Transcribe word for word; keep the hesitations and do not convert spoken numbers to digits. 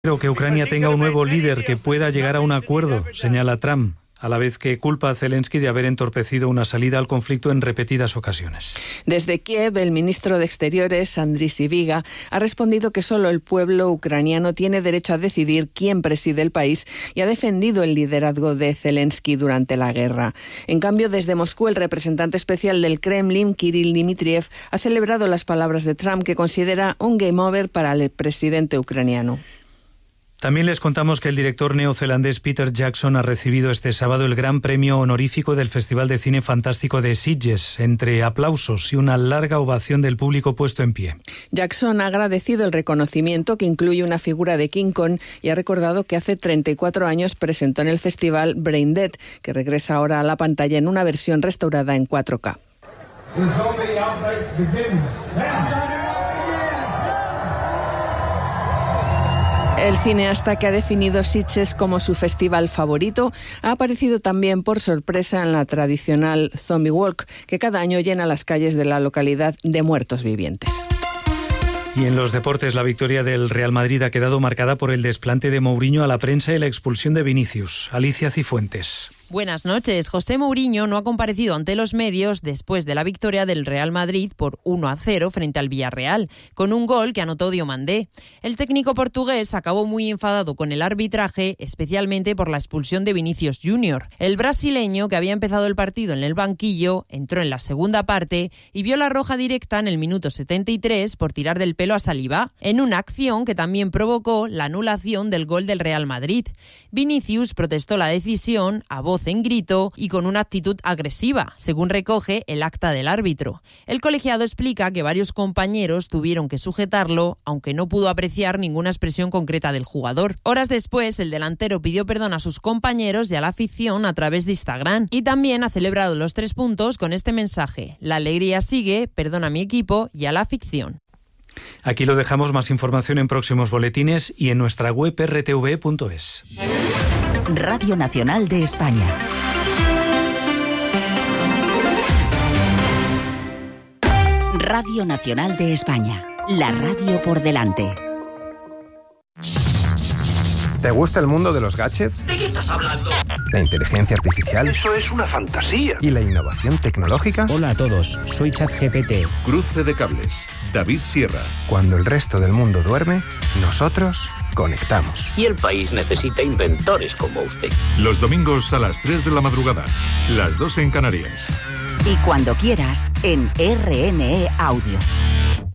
Espero que Ucrania tenga un nuevo líder que pueda llegar a un acuerdo, señala Trump, a la vez que culpa a Zelensky de haber entorpecido una salida al conflicto en repetidas ocasiones. Desde Kiev, el ministro de Exteriores, Andriy Sybiga, ha respondido que solo el pueblo ucraniano tiene derecho a decidir quién preside el país y ha defendido el liderazgo de Zelensky durante la guerra. En cambio, desde Moscú, el representante especial del Kremlin, Kirill Dmitriev, ha celebrado las palabras de Trump, que considera un game over para el presidente ucraniano. También les contamos que el director neozelandés Peter Jackson ha recibido este sábado el gran premio honorífico del Festival de Cine Fantástico de Sitges, entre aplausos y una larga ovación del público puesto en pie. Jackson ha agradecido el reconocimiento, que incluye una figura de King Kong, y ha recordado que hace treinta y cuatro años presentó en el festival Brain Dead, que regresa ahora a la pantalla en una versión restaurada en cuatro K. El cineasta, que ha definido Sitges como su festival favorito, ha aparecido también por sorpresa en la tradicional Zombie Walk, que cada año llena las calles de la localidad de muertos vivientes. Y en los deportes, la victoria del Real Madrid ha quedado marcada por el desplante de Mourinho a la prensa y la expulsión de Vinicius. Alicia Cifuentes. Buenas noches. José Mourinho no ha comparecido ante los medios después de la victoria del Real Madrid por uno a cero frente al Villarreal, con un gol que anotó Diomandé. El técnico portugués acabó muy enfadado con el arbitraje, especialmente por la expulsión de Vinicius junior El brasileño, que había empezado el partido en el banquillo, entró en la segunda parte y vio la roja directa en el minuto setenta y tres por tirar del pelo a Saliba, en una acción que también provocó la anulación del gol del Real Madrid. Vinicius protestó la decisión a voz en grito y con una actitud agresiva, según recoge el acta del árbitro. El colegiado explica que varios compañeros tuvieron que sujetarlo, aunque no pudo apreciar ninguna expresión concreta del jugador. Horas después, el delantero pidió perdón a sus compañeros y a la afición a través de Instagram, y también ha celebrado los tres puntos con este mensaje: la alegría sigue, perdona a mi equipo y a la afición. Aquí lo dejamos. Más información en próximos boletines y en nuestra web erre te ve punto es. Radio Nacional de España. Radio Nacional de España. La radio por delante. ¿Te gusta el mundo de los gadgets? ¿De qué estás hablando? ¿La inteligencia artificial? Eso es una fantasía. ¿Y la innovación tecnológica? Hola a todos, soy ChatGPT. Cruce de cables, David Sierra. Cuando el resto del mundo duerme, nosotros conectamos. Y el país necesita inventores como usted. Los domingos a las tres de la madrugada, las dos en Canarias. Y cuando quieras, en R N E Audio.